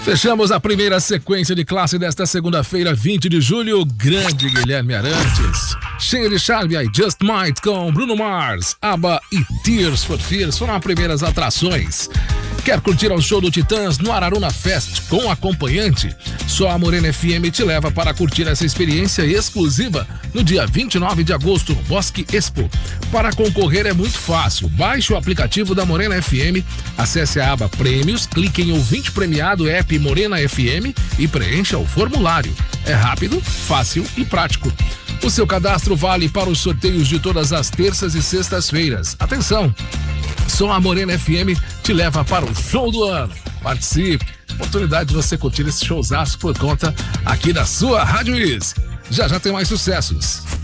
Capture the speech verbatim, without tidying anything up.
Fechamos a primeira sequência de classe desta segunda-feira, vinte de julho. Grande Guilherme Arantes. Cheio de charme, I Just Might com Bruno Mars, ABBA e Tears for Fears foram as primeiras atrações. Quer curtir ao show do Titãs no Araruna Fest com acompanhante? Só a Morena F M te leva para curtir essa experiência exclusiva no dia vinte e nove de agosto no Bosque Expo. Para concorrer é muito fácil. Baixe o aplicativo da Morena F M, acesse a aba Prêmios, clique em Ouvinte Premiado App Morena F M e preencha o formulário. É rápido, fácil e prático. O seu cadastro vale para os sorteios de todas as terças e sextas-feiras. Atenção! Só a Morena F M te leva para o show do ano. Participe! Oportunidade de você curtir esse showzaço por conta aqui da sua Rádio Easy. Já já tem mais sucessos.